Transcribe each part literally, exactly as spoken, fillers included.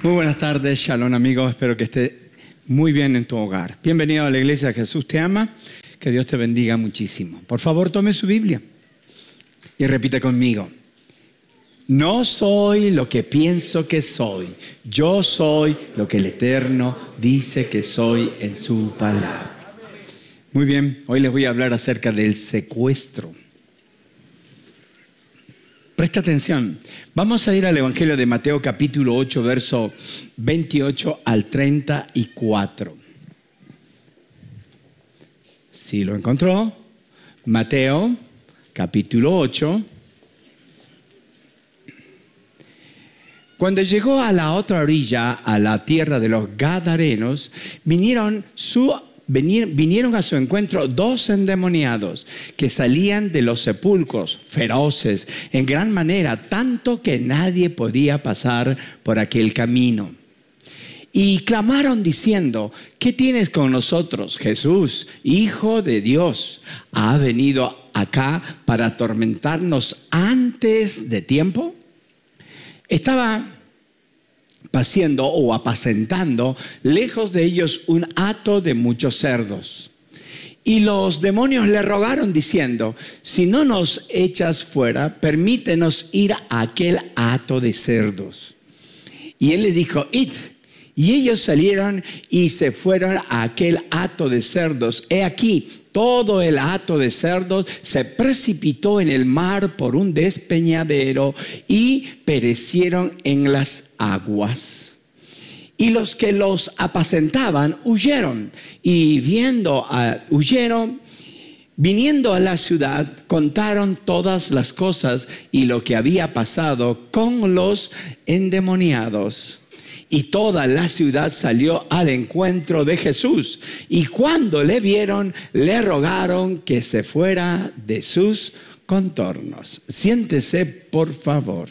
Muy buenas tardes, Shalom amigos, espero que esté muy bien en tu hogar. Bienvenido a la iglesia Jesús te ama, que Dios te bendiga muchísimo. Por favor, tome su Biblia y repite conmigo. No soy lo que pienso que soy, yo soy lo que el Eterno dice que soy en su palabra. Muy bien, hoy les voy a hablar acerca del secuestro. Presta atención, vamos a ir al Evangelio de Mateo capítulo ocho, verso veintiocho al treinta y cuatro. ¿Sí lo encontró? Mateo capítulo ocho. Cuando llegó a la otra orilla, a la tierra de los Gadarenos, vinieron su Vinieron a su encuentro dos endemoniados que salían de los sepulcros, feroces, en gran manera, tanto que nadie podía pasar por aquel camino. Y clamaron diciendo: ¿qué tienes con nosotros, Jesús, Hijo de Dios? ¿Ha venido acá para atormentarnos antes de tiempo? Estaba paciendo o apacentando lejos de ellos un hato de muchos cerdos. Y los demonios le rogaron diciendo: si no nos echas fuera, permítenos ir a aquel hato de cerdos. Y él les dijo: id. Y ellos salieron y se fueron a aquel hato de cerdos. He aquí, todo el hato de cerdos se precipitó en el mar por un despeñadero y perecieron en las aguas. Y los que los apacentaban huyeron y viendo a, huyeron, viniendo a la ciudad, contaron todas las cosas y lo que había pasado con los endemoniados. Y toda la ciudad salió al encuentro de Jesús. Y cuando le vieron, le rogaron que se fuera de sus contornos. Siéntese, por favor.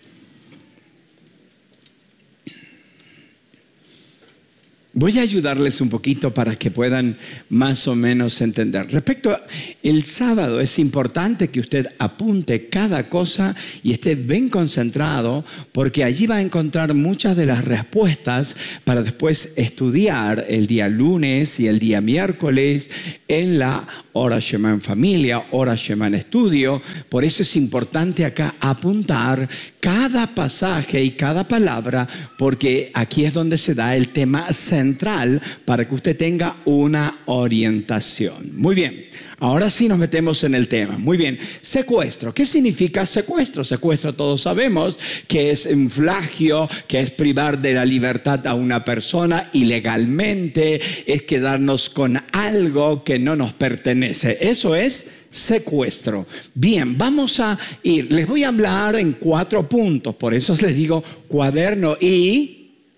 Voy a ayudarles un poquito para que puedan más o menos entender. Respecto al sábado, es importante que usted apunte cada cosa y esté bien concentrado, porque allí va a encontrar muchas de las respuestas para después estudiar el día lunes y el día miércoles en la hora Shema en familia, hora Shema en estudio. Por eso es importante acá apuntar cada pasaje y cada palabra, porque aquí es donde se da el tema central para que usted tenga una orientación. Muy bien, ahora sí nos metemos en el tema. Muy bien, secuestro. ¿Qué significa secuestro? Secuestro, todos sabemos que es un flagio, que es privar de la libertad a una persona ilegalmente, es quedarnos con algo que no nos pertenece. Eso es secuestro. Bien, vamos a ir. Les voy a hablar en cuatro puntos. Por eso les digo cuaderno y...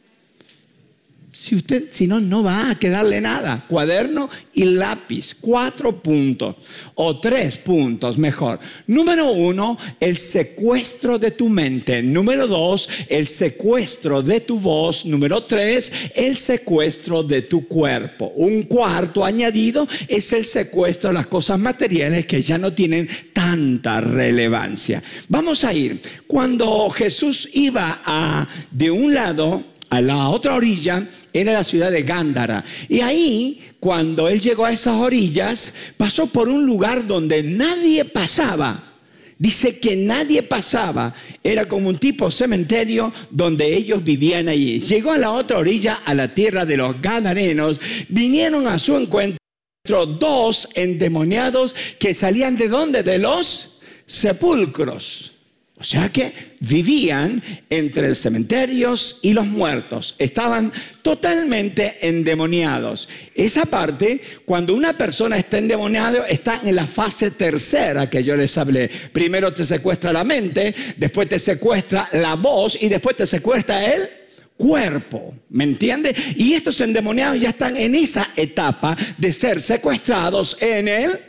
Si usted, si no, no va a quedarle nada. Cuaderno y lápiz. Cuatro puntos. O tres puntos, mejor. Número uno, el secuestro de tu mente. Número dos, el secuestro de tu voz. Número tres, el secuestro de tu cuerpo. Un cuarto añadido es el secuestro de las cosas materiales que ya no tienen tanta relevancia. Vamos a ir. Cuando Jesús iba a, de un lado a la otra orilla, era la ciudad de Gándara. Y ahí, cuando él llegó a esas orillas, pasó por un lugar donde nadie pasaba. Dice que nadie pasaba. Era como un tipo cementerio donde ellos vivían allí. Llegó a la otra orilla, a la tierra de los Gadarenos. Vinieron a su encuentro dos endemoniados que salían ¿de dónde? De los sepulcros. O sea que vivían entre los cementerios y los muertos. Estaban totalmente endemoniados. Esa parte, cuando una persona está endemoniada, está en la fase tercera que yo les hablé. Primero te secuestra la mente, después te secuestra la voz y después te secuestra el cuerpo. ¿Me entiende? Y estos endemoniados ya están en esa etapa de ser secuestrados en el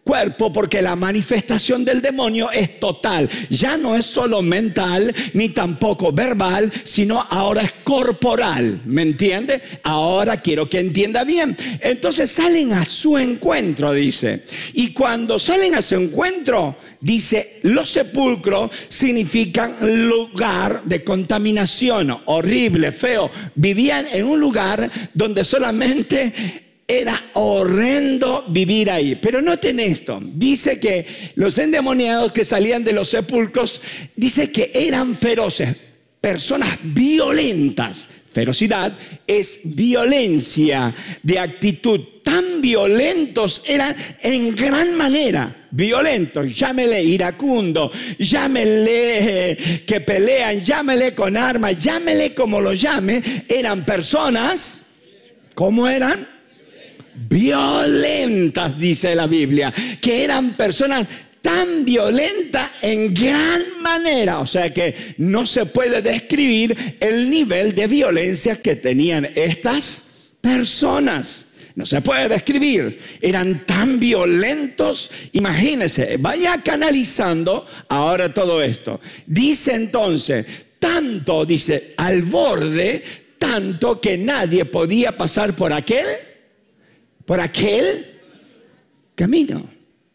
cuerpo, porque la manifestación del demonio es total. Ya no es solo mental ni tampoco verbal, sino ahora es corporal. ¿Me entiende? Ahora quiero que entienda bien. Entonces salen a su encuentro, dice. Y cuando salen a su encuentro, dice, los sepulcros significan lugar de contaminación, horrible, feo. Vivían en un lugar donde solamente era horrendo vivir ahí. Pero noten esto, dice que los endemoniados que salían de los sepulcros, dice que eran feroces, personas violentas. Ferocidad es violencia de actitud. Tan violentos eran en gran manera. Violentos, llámele iracundo, llámele que pelean, llámele con armas, llámele como lo llame. Eran personas, ¿cómo eran? Violentas, dice la Biblia, que eran personas tan violentas en gran manera, o sea que no se puede describir el nivel de violencia que tenían estas personas. No se puede describir, eran tan violentos. Imagínense, vaya canalizando ahora todo esto. Dice entonces, tanto, dice, al borde, tanto que nadie podía pasar por aquel por aquel camino.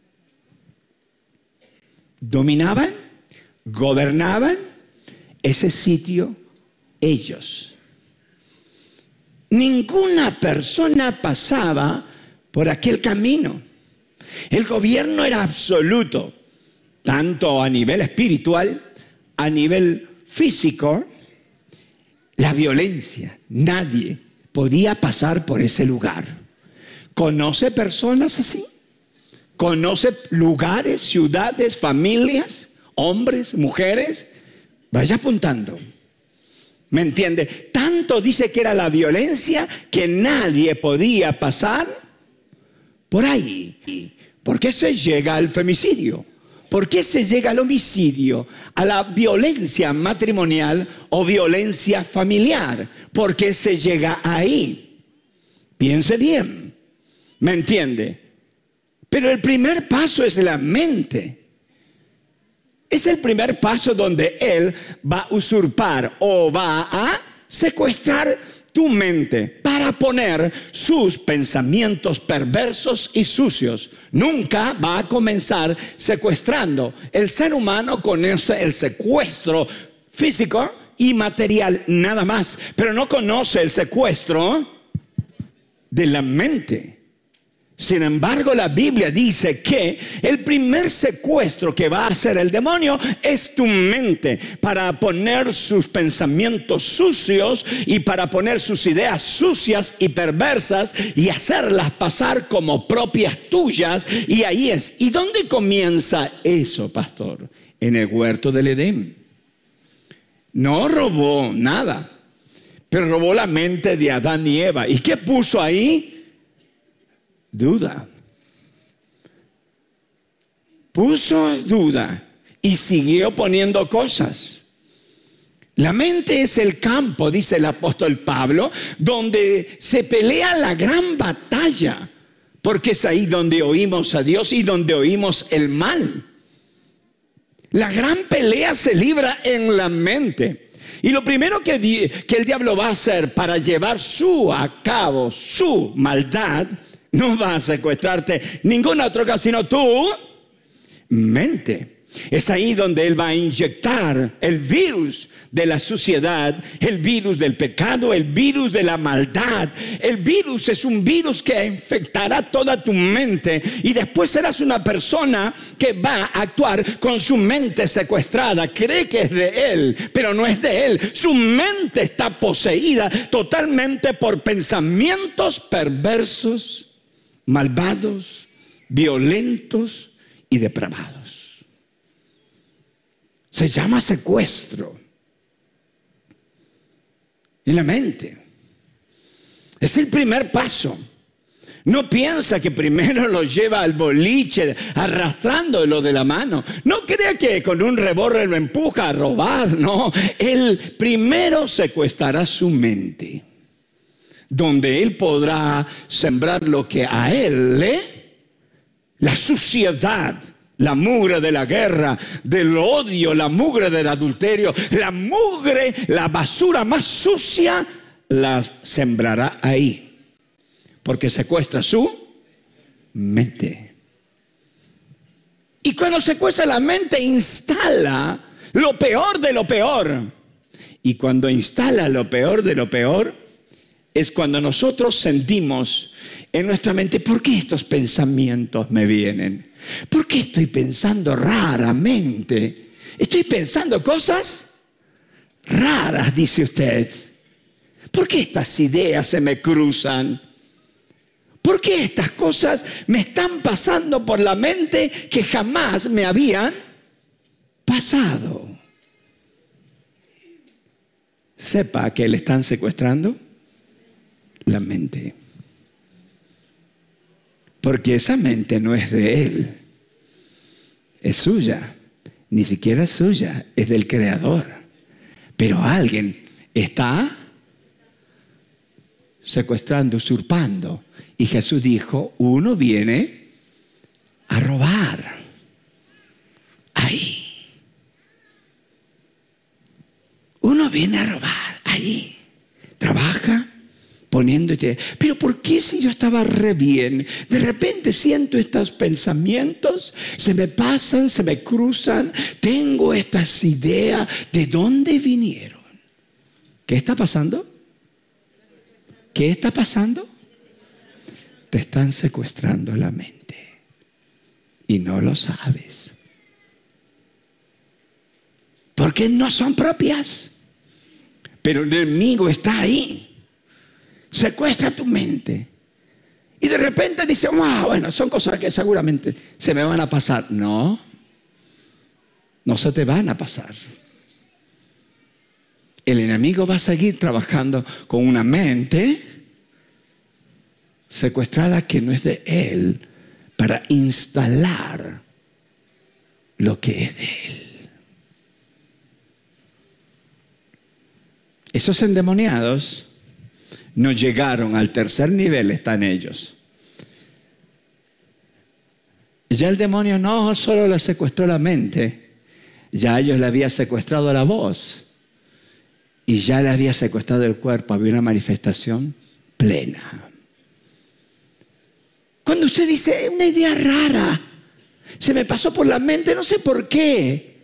Dominaban, gobernaban ese sitio ellos. Ninguna persona pasaba por aquel camino. El gobierno era absoluto, tanto a nivel espiritual, a nivel físico. La violencia, nadie podía pasar por ese lugar. ¿Conoce personas así? ¿Conoce lugares, ciudades, familias, hombres, mujeres? Vaya apuntando. ¿Me entiende? Tanto dice que era la violencia que nadie podía pasar por ahí. ¿Por qué se llega al femicidio? ¿Por qué se llega al homicidio? A la violencia matrimonial o violencia familiar. ¿Por qué se llega ahí? Piense bien. ¿Me entiende? Pero el primer paso es la mente. Es el primer paso donde Él va a usurpar o va a secuestrar tu mente para poner sus pensamientos perversos y sucios. Nunca va a comenzar secuestrando. El ser humano conoce el secuestro físico y material nada más, pero no conoce el secuestro de la mente. Sin embargo, la Biblia dice que el primer secuestro que va a hacer el demonio es tu mente, para poner sus pensamientos sucios y para poner sus ideas sucias y perversas y hacerlas pasar como propias tuyas. Y ahí es. ¿Y dónde comienza eso, pastor? En el huerto del Edén. No robó nada, pero robó la mente de Adán y Eva. ¿Y qué puso ahí? Duda. Puso duda y siguió poniendo cosas. La mente es el campo, dice el apóstol Pablo, donde se pelea la gran batalla, porque es ahí donde oímos a Dios y donde oímos el mal. La gran pelea se libra en la mente. Y lo primero que, di- que el diablo va a hacer para llevar su a cabo su maldad, no va a secuestrarte ninguna otra cosa sino tu mente. Es ahí donde Él va a inyectar el virus de la suciedad, el virus del pecado, el virus de la maldad. El virus es un virus que infectará toda tu mente y después serás una persona que va a actuar con su mente secuestrada. Cree que es de Él, pero no es de Él. Su mente está poseída totalmente por pensamientos perversos, malvados, violentos y depravados. Se llama secuestro en la mente. Es el primer paso. No piensa que primero lo lleva al boliche arrastrándolo de la mano. No crea que con un revólver lo empuja a robar. No, él primero secuestrará su mente, donde él podrá sembrar lo que a él le la suciedad, la mugre de la guerra, del odio, la mugre del adulterio, la mugre, la basura más sucia, la sembrará ahí. Porque secuestra su mente. Y cuando secuestra la mente, instala lo peor de lo peor. Y cuando instala lo peor de lo peor, es cuando nosotros sentimos en nuestra mente, ¿por qué estos pensamientos me vienen? ¿Por qué estoy pensando raramente? Estoy pensando cosas raras, dice usted. ¿Por qué estas ideas se me cruzan? ¿Por qué estas cosas me están pasando por la mente que jamás me habían pasado? Sepa que le están secuestrando la mente. Porque esa mente no es de él, es suya. Ni siquiera es suya, es del Creador. Pero alguien está secuestrando, usurpando. Y Jesús dijo, uno viene a robar. Ahí. Uno viene a robar. Ahí. Trabaja poniéndote. Pero ¿por qué si yo estaba re bien? De repente siento estos pensamientos, se me pasan, se me cruzan. Tengo estas ideas. ¿De dónde vinieron? ¿Qué está pasando? ¿Qué está pasando? Te están secuestrando la mente y no lo sabes. Porque no son propias. Pero el enemigo está ahí. Secuestra tu mente. Y de repente dice, wow, bueno, son cosas que seguramente se me van a pasar. No, no se te van a pasar. El enemigo va a seguir trabajando con una mente secuestrada que no es de él, para instalar lo que es de él. Esos endemoniados no llegaron al tercer nivel, están ellos. Ya el demonio no solo le secuestró la mente, ya a ellos le había secuestrado la voz y ya le había secuestrado el cuerpo. Había una manifestación plena. Cuando usted dice, una idea rara, se me pasó por la mente, no sé por qué.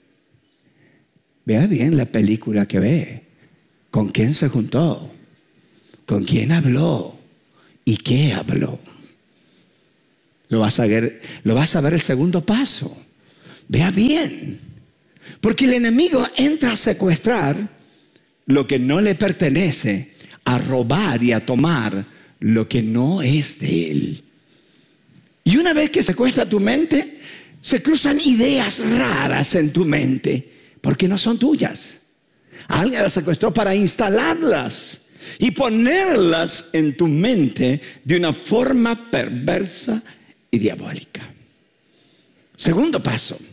Vea bien la película que ve. ¿Con quién se juntó? ¿Con quién habló? ¿Y qué habló? Lo vas a ver, lo vas a ver el segundo paso. Vea bien. Porque el enemigo entra a secuestrar lo que no le pertenece, a robar y a tomar lo que no es de él. Y una vez que secuestra tu mente, se cruzan ideas raras en tu mente, porque no son tuyas. Alguien las secuestró para instalarlas y ponerlas en tu mente de una forma perversa y diabólica. Segundo paso.